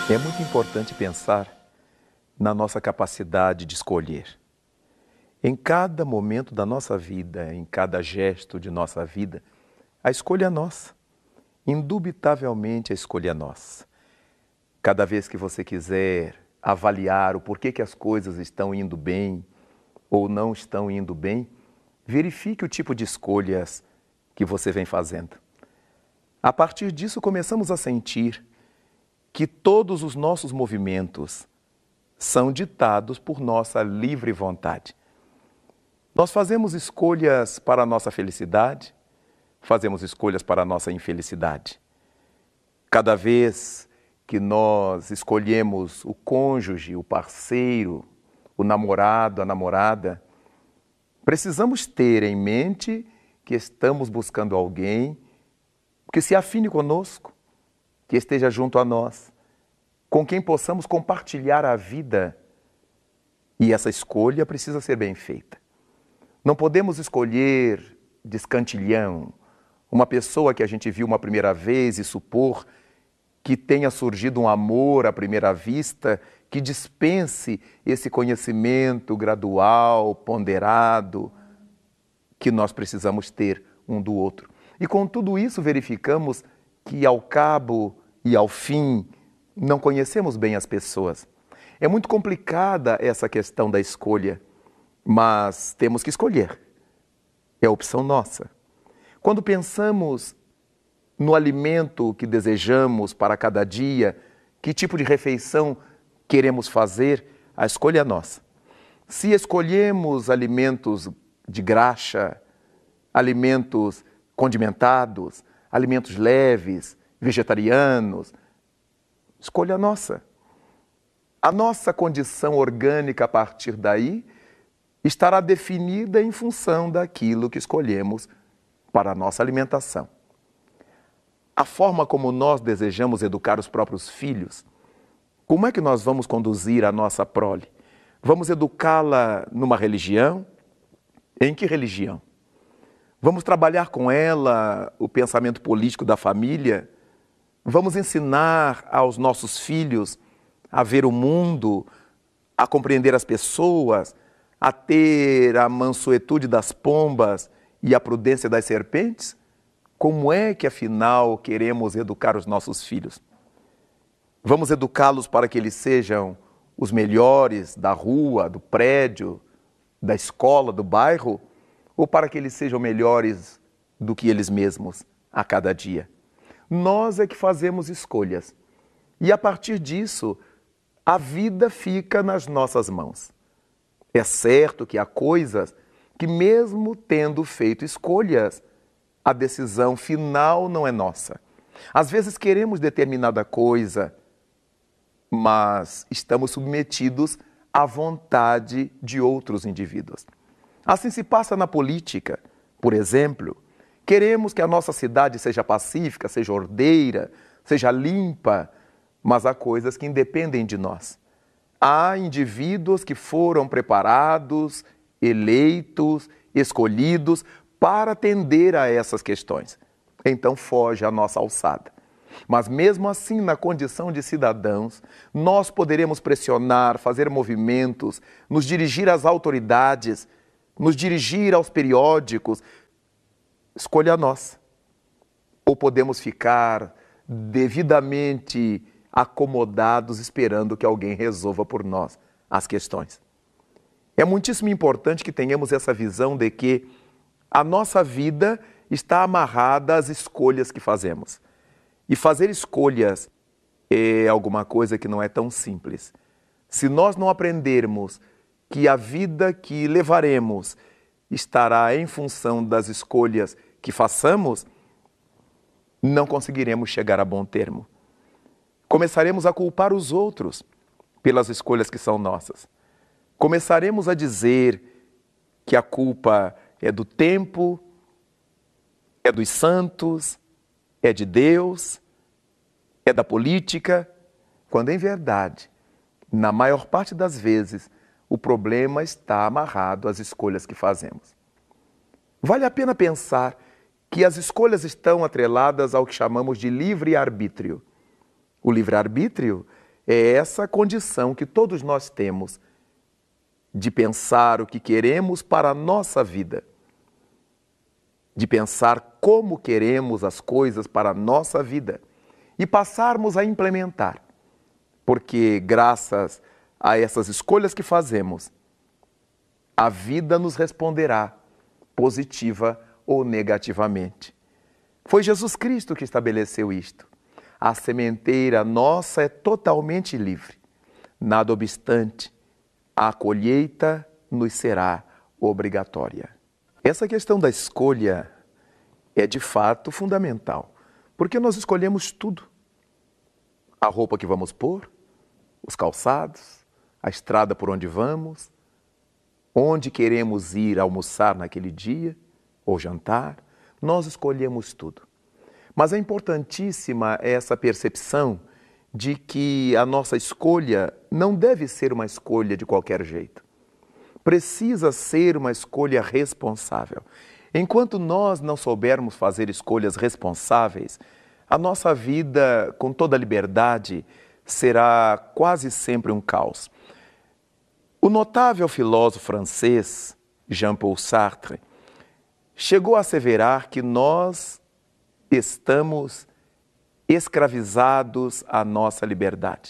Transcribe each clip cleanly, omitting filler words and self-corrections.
É muito importante pensar na nossa capacidade de escolher. Em cada momento da nossa vida, em cada gesto de nossa vida, a escolha é nossa. Indubitavelmente a escolha é nossa. Cada vez que você quiser avaliar o porquê que as coisas estão indo bem ou não estão indo bem, verifique o tipo de escolhas que você vem fazendo. A partir disso, começamos a sentir que todos os nossos movimentos são ditados por nossa livre vontade. Nós fazemos escolhas para a nossa felicidade, fazemos escolhas para a nossa infelicidade. Cada vez que nós escolhemos o cônjuge, o parceiro, o namorado, a namorada, precisamos ter em mente que estamos buscando alguém que se afine conosco, que esteja junto a nós, com quem possamos compartilhar a vida. E essa escolha precisa ser bem feita. Não podemos escolher de escantilhão uma pessoa que a gente viu uma primeira vez e supor que tenha surgido um amor à primeira vista que dispense esse conhecimento gradual, ponderado, que nós precisamos ter um do outro. E com tudo isso verificamos que ao cabo e ao fim não conhecemos bem as pessoas. É muito complicada essa questão da escolha, mas temos que escolher. É opção nossa. Quando pensamos no alimento que desejamos para cada dia, que tipo de refeição queremos fazer, a escolha é nossa. Se escolhemos alimentos de graxa, alimentos condimentados, alimentos leves, vegetarianos, escolha nossa. A nossa condição orgânica a partir daí estará definida em função daquilo que escolhemos para a nossa alimentação. A forma como nós desejamos educar os próprios filhos, como é que nós vamos conduzir a nossa prole? Vamos educá-la numa religião? Em que religião? Vamos trabalhar com ela o pensamento político da família? Vamos ensinar aos nossos filhos a ver o mundo, a compreender as pessoas, a ter a mansuetude das pombas e a prudência das serpentes? Como é que, afinal, queremos educar os nossos filhos? Vamos educá-los para que eles sejam os melhores da rua, do prédio, da escola, do bairro? Ou para que eles sejam melhores do que eles mesmos a cada dia? Nós é que fazemos escolhas. E a partir disso, a vida fica nas nossas mãos. É certo que há coisas que, mesmo tendo feito escolhas, a decisão final não é nossa. Às vezes queremos determinada coisa, mas estamos submetidos à vontade de outros indivíduos. Assim se passa na política. Por exemplo, queremos que a nossa cidade seja pacífica, seja ordeira, seja limpa, mas há coisas que independem de nós. Há indivíduos que foram preparados, eleitos, escolhidos para atender a essas questões. Então foge à nossa alçada. Mas mesmo assim, na condição de cidadãos, nós poderemos pressionar, fazer movimentos, nos dirigir às autoridades, nos dirigir aos periódicos. Escolha nossa. Ou podemos ficar devidamente acomodados esperando que alguém resolva por nós as questões. É muitíssimo importante que tenhamos essa visão de que a nossa vida está amarrada às escolhas que fazemos. E fazer escolhas é alguma coisa que não é tão simples. Se nós não aprendermos que a vida que levaremos estará em função das escolhas que façamos, não conseguiremos chegar a bom termo. Começaremos a culpar os outros pelas escolhas que são nossas. Começaremos a dizer que a culpa é do tempo, é dos santos, é de Deus, é da política, quando em verdade, na maior parte das vezes, o problema está amarrado às escolhas que fazemos. Vale a pena pensar que as escolhas estão atreladas ao que chamamos de livre-arbítrio. O livre-arbítrio É essa condição que todos nós temos de pensar o que queremos para a nossa vida, de pensar como queremos as coisas para a nossa vida e passarmos a implementar. Porque graças a essas escolhas que fazemos, a vida nos responderá positiva ou negativamente. Foi Jesus Cristo que estabeleceu isto. A sementeira nossa é totalmente livre. Nada obstante, a colheita nos será obrigatória. Essa questão da escolha é de fato fundamental, porque nós escolhemos tudo. A roupa que vamos pôr, os calçados, a estrada por onde vamos, onde queremos ir almoçar naquele dia ou jantar, nós escolhemos tudo. Mas é importantíssima essa percepção de que a nossa escolha não deve ser uma escolha de qualquer jeito. Precisa ser uma escolha responsável. Enquanto nós não soubermos fazer escolhas responsáveis, a nossa vida, com toda a liberdade, será quase sempre um caos. O notável filósofo francês Jean-Paul Sartre chegou a asseverar que nós estamos escravizados à nossa liberdade.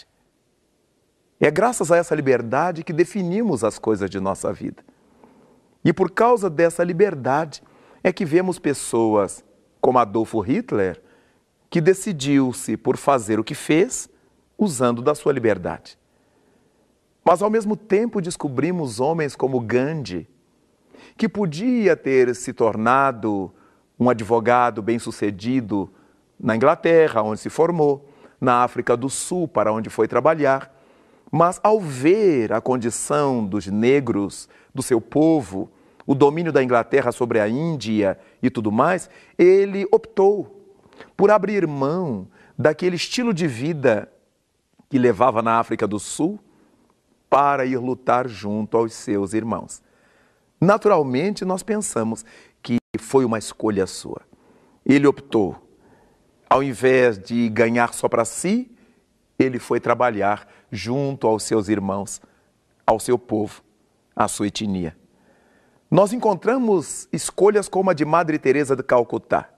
É graças a essa liberdade que definimos as coisas de nossa vida. E por causa dessa liberdade é que vemos pessoas como Adolfo Hitler, que decidiu-se por fazer o que fez, usando da sua liberdade. Mas ao mesmo tempo descobrimos homens como Gandhi, que podia ter se tornado um advogado bem-sucedido na Inglaterra, onde se formou, na África do Sul, para onde foi trabalhar, mas ao ver a condição dos negros, do seu povo, o domínio da Inglaterra sobre a Índia e tudo mais, ele optou por abrir mão daquele estilo de vida que levava na África do Sul para ir lutar junto aos seus irmãos. Naturalmente, nós pensamos que foi uma escolha sua. Ele optou, ao invés de ganhar só para si, ele foi trabalhar junto aos seus irmãos, ao seu povo, à sua etnia. Nós encontramos escolhas como a de Madre Teresa de Calcutá.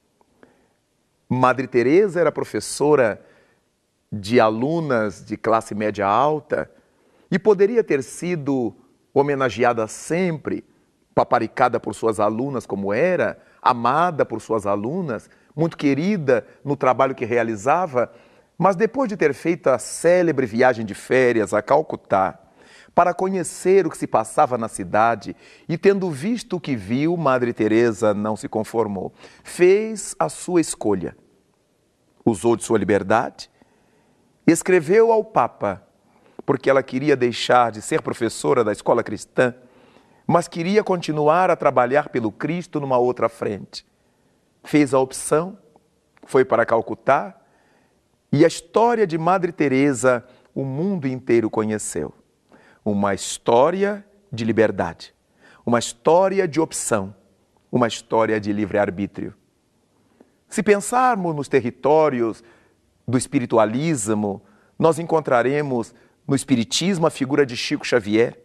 Madre Teresa era professora de alunas de classe média alta e poderia ter sido homenageada sempre, paparicada por suas alunas como era, amada por suas alunas, muito querida no trabalho que realizava, mas depois de ter feito a célebre viagem de férias a Calcutá, para conhecer o que se passava na cidade e tendo visto o que viu, Madre Teresa não se conformou. Fez a sua escolha. Usou de sua liberdade, escreveu ao Papa, porque ela queria deixar de ser professora da escola cristã, mas queria continuar a trabalhar pelo Cristo numa outra frente. Fez a opção, foi para Calcutá, e a história de Madre Teresa o mundo inteiro conheceu. Uma história de liberdade, uma história de opção, uma história de livre-arbítrio. Se pensarmos nos territórios do espiritualismo, nós encontraremos no espiritismo a figura de Chico Xavier.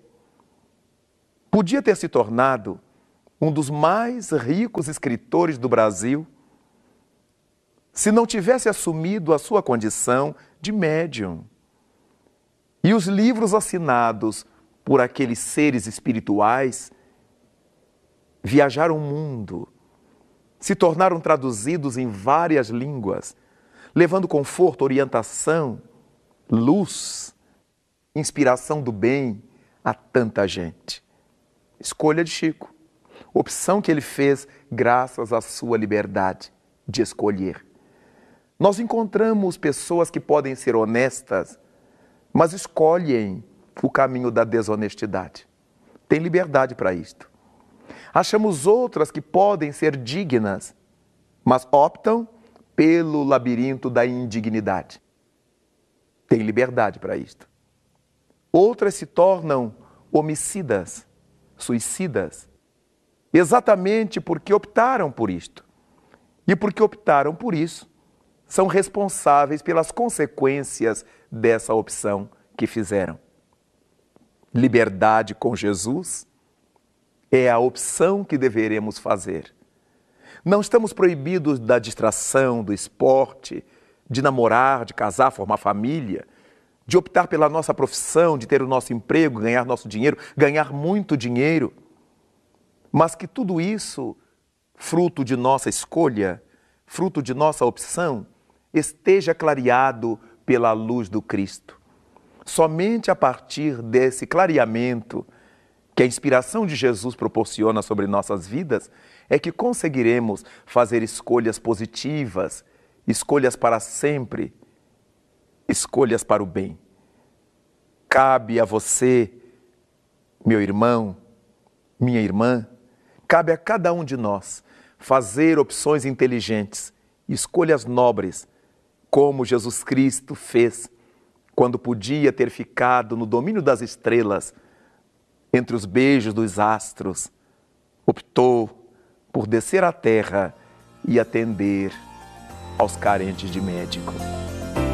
Podia ter se tornado um dos mais ricos escritores do Brasil se não tivesse assumido a sua condição de médium. E os livros assinados por aqueles seres espirituais viajaram o mundo, se tornaram traduzidos em várias línguas, levando conforto, orientação, luz, inspiração do bem a tanta gente. Escolha de Chico, opção que ele fez graças à sua liberdade de escolher. Nós encontramos pessoas que podem ser honestas, mas escolhem o caminho da desonestidade. Tem liberdade para isto. Achamos outras que podem ser dignas, mas optam pelo labirinto da indignidade. Tem liberdade para isto. Outras se tornam homicidas, suicidas, exatamente porque optaram por isto. E porque optaram por isso, são responsáveis pelas consequências dessa opção que fizeram. Liberdade com Jesus é a opção que deveremos fazer. Não estamos proibidos da distração, do esporte, de namorar, de casar, formar família, de optar pela nossa profissão, de ter o nosso emprego, ganhar nosso dinheiro, ganhar muito dinheiro. Mas que tudo isso, fruto de nossa escolha, fruto de nossa opção, esteja clareado pela luz do Cristo. Somente a partir desse clareamento que a inspiração de Jesus proporciona sobre nossas vidas é que conseguiremos fazer escolhas positivas, escolhas para sempre, escolhas para o bem. Cabe a você, meu irmão, minha irmã, cabe a cada um de nós fazer opções inteligentes, escolhas nobres, como Jesus Cristo fez quando podia ter ficado no domínio das estrelas, entre os beijos dos astros, optou por descer à terra e atender aos carentes de médico.